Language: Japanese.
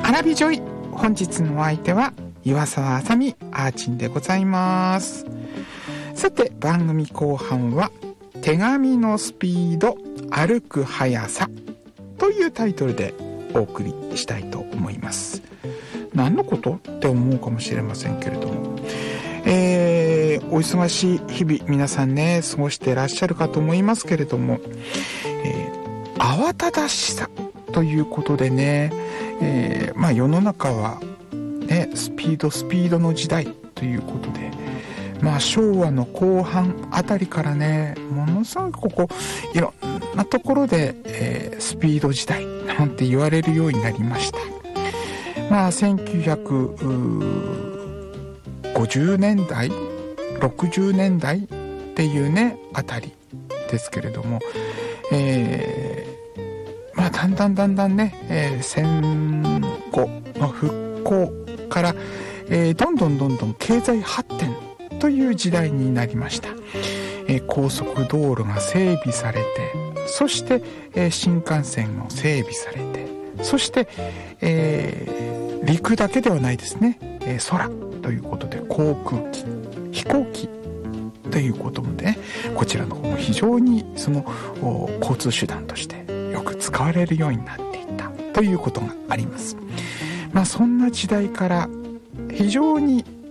アラビジョイ、本日のお相手は岩沢あさみあーちんでございます。さて、番組後半は手紙のスピード、歩く速さというタイトルでお送りしたいと思います。何のことって思うかもしれませんけれども、お忙しい日々皆さんね過ごしていらっしゃるかと思いますけれども、慌ただしさということでね、世の中はねスピードの時代ということで、昭和の後半あたりからね、ものすごくいろんなところで、スピード時代なんて言われるようになりました。1950年代60年代っていうねあたりですけれども、だんだんね、戦後の復興から、どんどん経済発展という時代になりました。高速道路が整備されて、そして、新幹線も整備されて、そして、陸だけではないですね、空ということで航空機、飛行機ということもね、こちらの方も非常にその交通手段としてよく使われるようになっていったということがあります。そんな時代から非常に